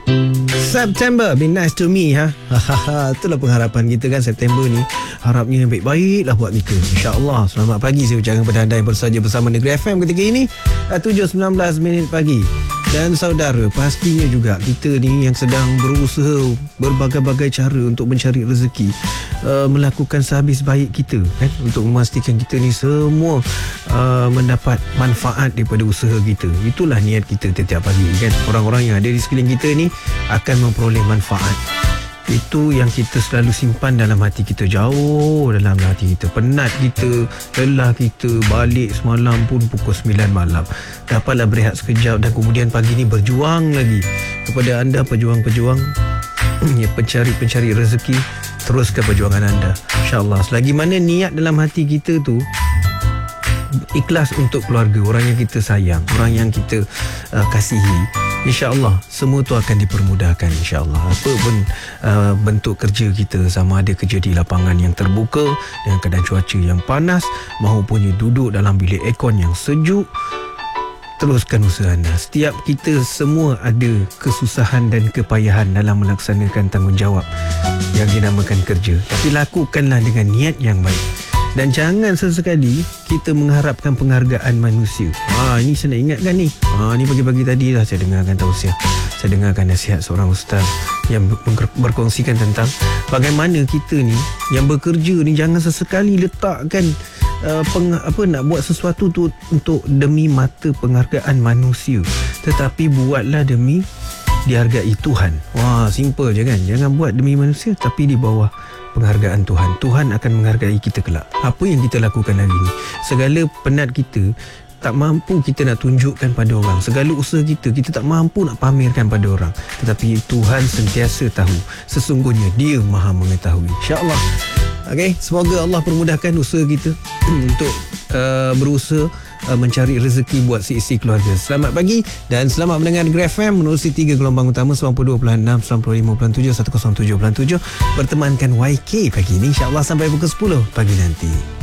September, be nice to me, ha. Itulah pengharapan kita kan, September ni. Harapnya yang baik-baik lah buat kita, InsyaAllah. Selamat pagi saya ucapkan kepada anda yang bersaja bersama Negeri FM ketika ini 7.19 minit pagi. Dan saudara, pastinya juga kita ni yang sedang berusaha berbagai-bagai cara untuk mencari rezeki, melakukan sehabis baik kita kan, untuk memastikan kita ni semua mendapat manfaat daripada usaha kita. Itulah niat kita setiap pagi kan. Orang-orang yang ada di sekeliling kita ni akan memperoleh manfaat. Itu yang kita selalu simpan dalam hati kita, jauh dalam hati kita. Penat kita, lelah kita, balik semalam pun pukul 9 malam. Dapatlah berehat sekejap dan kemudian pagi ni berjuang lagi. Kepada anda pejuang-pejuang, pencari rezeki, teruskan perjuangan anda, InsyaAllah. Selagi mana niat dalam hati kita tu ikhlas untuk keluarga, orang yang kita sayang, orang yang kita kasihi, InsyaAllah semua tu akan dipermudahkan, InsyaAllah. Apa pun bentuk kerja kita, sama ada kerja di lapangan yang terbuka dengan keadaan cuaca yang panas maupun duduk dalam bilik aircon yang sejuk, teruskan usaha anda. Setiap kita semua ada kesusahan dan kepayahan dalam melaksanakan tanggungjawab yang dinamakan kerja, tapi lakukanlah dengan niat yang baik. Dan jangan sesekali kita mengharapkan penghargaan manusia. Ini saya nak ingatkan ni. Ni pagi-pagi tadi lah saya dengarkan tausiah. Saya dengarkan nasihat seorang ustaz yang berkongsikan tentang bagaimana kita ni yang bekerja ni jangan sesekali letakkan nak buat sesuatu tu untuk demi mata penghargaan manusia, tetapi buatlah demi dihargai Tuhan. Simple je kan. Jangan buat demi manusia tapi di bawah penghargaan Tuhan. Tuhan akan menghargai kita kelak. Apa yang kita lakukan hari ini, segala penat kita tak mampu kita nak tunjukkan pada orang, segala usaha kita tak mampu nak pamerkan pada orang, tetapi Tuhan sentiasa tahu. Sesungguhnya Dia Maha mengetahui, InsyaAllah. Okay, semoga Allah permudahkan usaha kita untuk berusaha mencari rezeki buat si keluarga. Selamat pagi dan selamat mendengar Negeri FM menerusi 3 gelombang utama 92.6, 95.7, 107.7. Bertemankan YK pagi ini, InsyaAllah sampai pukul 10 pagi nanti.